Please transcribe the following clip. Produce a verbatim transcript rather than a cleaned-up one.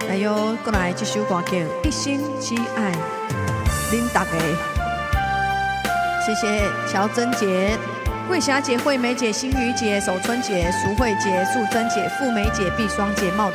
来哟，过来这首歌叫《一心只爱恁大家》，谢谢乔珍姐、桂霞姐、惠美姐、心雨姐、守春姐、淑慧姐、素贞姐、富美姐、碧霜姐、茂